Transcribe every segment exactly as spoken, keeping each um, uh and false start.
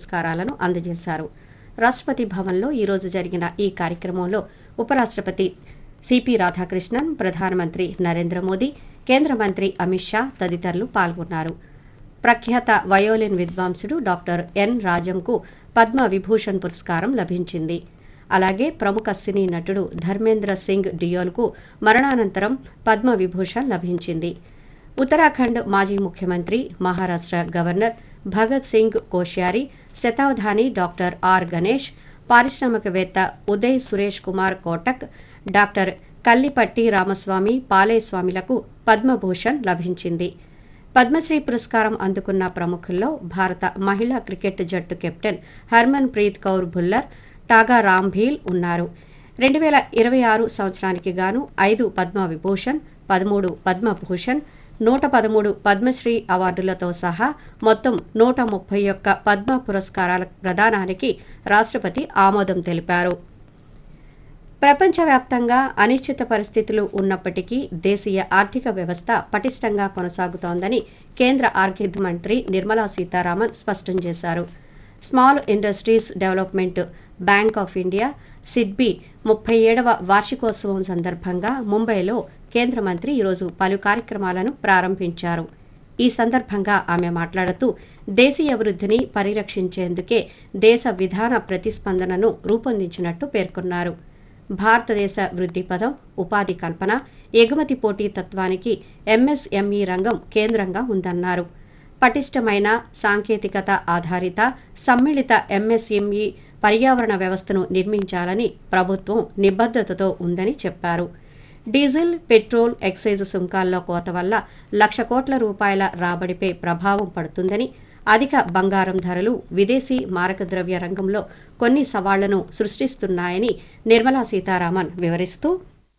పురస్కారాలను అందజేశారు. రాష్ట్రపతి భవన్లో ఈరోజు జరిగిన ఈ కార్యక్రమంలో ఉపరాష్ట్రపతి సిపి రాధాకృష్ణన్, ప్రధానమంత్రి నరేంద్ర మోదీ, కేంద్ర మంత్రి అమిత్ షా తదితరులు పాల్గొన్నారు. ప్రఖ్యాత వయోలిన్ విద్వాంసుడు డాక్టర్ ఎన్ రాజంకు పద్మ విభూషణ్ పురస్కారం లభించింది. అలాగే ప్రముఖ సినీ నటుడు ధర్మేంద్ర సింగ్ డియోల్కు మరణానంతరం పద్మ విభూషణ్ లభించింది. ఉత్తరాఖండ్ మాజీ ముఖ్యమంత్రి, Maharashtra governor Bhagat Singh Koshyari, శతావధాని doctor are Ganesh, పారిశ్రామికవేత్త ఉదయ్ సురేష్ కుమార్ కోటక్, డాక్టర్ కల్లిపట్టి రామస్వామి పాలేస్వామిలకు పద్మభూషణ్ లభించింది. పద్మశ్రీ పురస్కారం అందుకున్న ప్రముఖుల్లో భారత మహిళా క్రికెట్ జట్టు కెప్టెన్ హర్మన్ ప్రీత్ కౌర్ భుల్లర్, టాగా రాంభీల్ ఉన్నారు. రెండు వేల ఇరవై ఆరు సంవత్సరానికి గాను ఐదు పద్మ విభూషణ్, పదమూడు పద్మభూషణ్, నూట పదమూడు పద్మశ్రీ అవార్డులతో సహా మొత్తం నూట ముప్పై ఒక్క పద్మ పురస్కారాల ప్రదానానికి రాష్ట్రపతి ఆమోదం తెలిపారు. ప్రపంచవ్యాప్తంగా అనిశ్చిత పరిస్థితులు ఉన్నప్పటికీ దేశీయ ఆర్థిక వ్యవస్థ పటిష్టంగా కొనసాగుతోందని కేంద్ర ఆర్థిక మంత్రి నిర్మలా సీతారామన్ స్పష్టం చేశారు. Small industries development bank of India SIDBI ముప్పై ఏడవ వార్షికోత్సవం సందర్భంగా ముంబైలో కేంద్ర మంత్రి ఈరోజు పలు కార్యక్రమాలను ప్రారంభించారు. ఈ సందర్భంగా ఆమె మాట్లాడుతూ దేశీయ వృద్ధిని పరిరక్షించేందుకే దేశ విధాన ప్రతిస్పందనను రూపొందించినట్టు పేర్కొన్నారు. భారతదేశ వృద్ధి పదం, ఉపాధి కల్పన, ఎగుమతి పోటీ తత్వానికి ఎంఎస్ఎంఈ రంగం కేంద్రంగా ఉందన్నారు. పటిష్టమైన సాంకేతికత ఆధారిత సమ్మిళిత ఎంఎస్ఎంఈ పర్యావరణ వ్యవస్థను నిర్మించాలని ప్రభుత్వం నిబద్ధతతో ఉందని చెప్పారు. డీజిల్, పెట్రోల్, ఎక్సైజ్ సుంకాల్లో కోత వల్ల లక్ష కోట్ల రూపాయల రాబడిపై ప్రభావం పడుతుందని, అధిక బంగారం ధరలు విదేశీ మారకద్రవ్య రంగంలో కొన్ని సవాళ్లను సృష్టిస్తున్నాయని నిర్మలా సీతారామన్ వివరిస్తూ,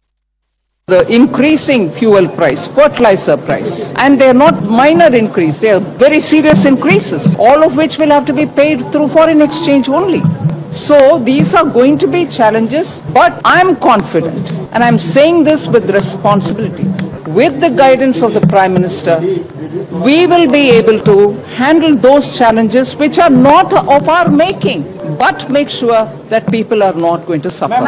the increasing fuel price, fertilizer price, and they are not minor increase, they are very serious increases, all of which will have to be paid through foreign exchange only. So these are going to be challenges, but I am confident, and I am saying this with responsibility, with the guidance of the Prime Minister, we will be able to handle those challenges which are not of our making, but make sure that people are not going to suffer.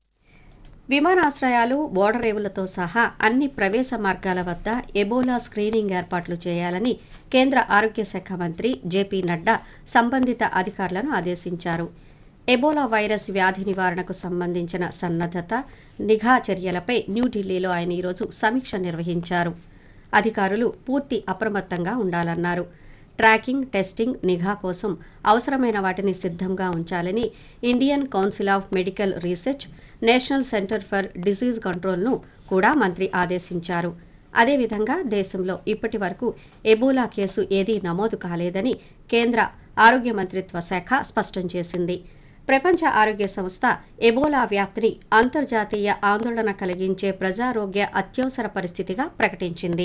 విమానాశ్రయాలు, ఓడరేవులతో సహా అన్ని ప్రవేశ మార్గాల వద్ద Ebola screening ఏర్పాట్లు చేయాలని కేంద్ర ఆరోగ్య శాఖ మంత్రి జేపీ నడ్డా సంబంధిత అధికారులను ఆదేశించారు. ఎబోలా వైరస్ వ్యాధి నివారణకు సంబంధించిన సన్నద్ధత, నిఘా చర్యలపై న్యూఢిల్లీలో ఆయన ఈరోజు సమీక్ష నిర్వహించారు. అధికారులు పూర్తి అప్రమత్తంగా ఉండాలన్నారు. ట్రాకింగ్, టెస్టింగ్, నిఘా కోసం అవసరమైన వాటిని సిద్ధంగా ఉంచాలని Indian council of medical research, national centre for disease కంట్రోల్ను కూడా మంత్రి ఆదేశించారు. అదేవిధంగా దేశంలో ఇప్పటి వరకు ఎబోలా కేసు ఏదీ నమోదు కాలేదని కేంద్ర ఆరోగ్య మంత్రిత్వ శాఖ స్పష్టం చేసింది. ప్రపంచ ఆరోగ్య సంస్థ ఎబోలా వ్యాప్తిని అంతర్జాతీయ ఆందోళన కలిగించే ప్రజారోగ్య అత్యవసర పరిస్థితిగా ప్రకటించింది.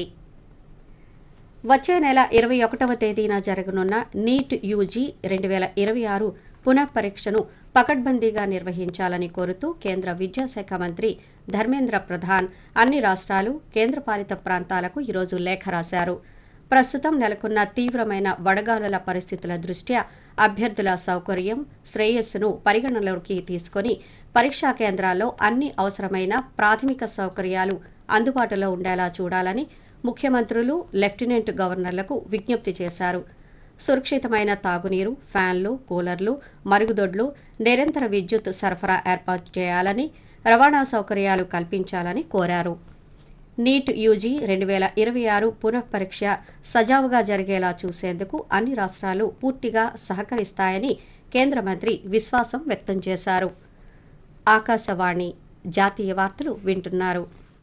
వచ్చే నెల ఇరవై ఒకటవ తేదీన జరగనున్న నీట్ యూజీ రెండు వేల ఇరవై ఆరు పునః పరీక్షను పకడ్బందీగా నిర్వహించాలని కోరుతూ కేంద్ర విద్యాశాఖ మంత్రి ధర్మేంద్ర ప్రధాన్ అన్ని రాష్ట్రాలు, కేంద్రపాలిత ప్రాంతాలకు ఈరోజు లేఖ రాశారు. ప్రస్తుతం నెలకొన్న తీవ్రమైన వడగాలుల పరిస్థితుల దృష్ట్యా అభ్యర్థుల సౌకర్యం, శ్రేయస్సును పరిగణనలోకి తీసుకుని పరీక్షా కేంద్రాల్లో అన్ని అవసరమైన ప్రాథమిక సౌకర్యాలు అందుబాటులో ఉండేలా చూడాలని ముఖ్యమంత్రులు, లెఫ్టినెంట్ గవర్నర్లకు విజ్ఞప్తి చేశారు. సురక్షితమైన తాగునీరు, ఫ్యాన్లు, కూలర్లు, మరుగుదొడ్లు, నిరంతర విద్యుత్ సరఫరా ఏర్పాటు చేయాలని, రవాణా సౌకర్యాలు కల్పించాలని కోరారు. నీట్ యూజీ రెండు వేల ఇరవై ఆరు పునః పరీక్ష సజావుగా జరిగేలా చూసేందుకు అన్ని రాష్ట్రాలు పూర్తిగా సహకరిస్తాయని కేంద్ర మంత్రి విశ్వాసం వ్యక్తం చేశారు. ఆకాశవాణి జాతీయ వార్తలు వింటున్నారు.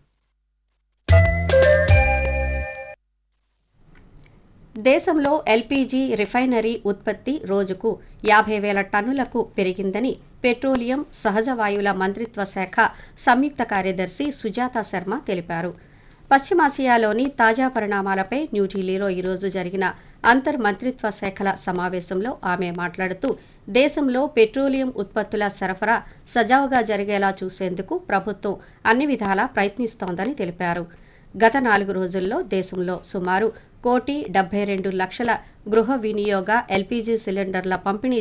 దేశంలో ఎల్పీజీ రిఫైనరీ ఉత్పత్తి రోజుకు యాభై వేల టన్నులకు పెరిగిందని పెట్రోలియం, సహజ వాయువుల మంత్రిత్వ శాఖ సంయుక్త కార్యదర్శి సుజాత శర్మ తెలిపారు. పశ్చిమాసియాలోని తాజా పరిణామాలపై న్యూఢిల్లీలో ఈరోజు జరిగిన అంతర్ మంత్రిత్వ శాఖల సమావేశంలో ఆమె మాట్లాడుతూ దేశంలో పెట్రోలియం ఉత్పత్తుల సరఫరా సజావుగా జరిగేలా చూసేందుకు ప్రభుత్వం అన్ని విధాలా ప్రయత్నిస్తోందని తెలిపారు. గత నాలుగు రోజుల్లో దేశంలో సుమారు కోటి డెబ్బై రెండు లక్షల గృహ వినియోగ ఎల్పీజీ సిలిండర్ల పంపిణీ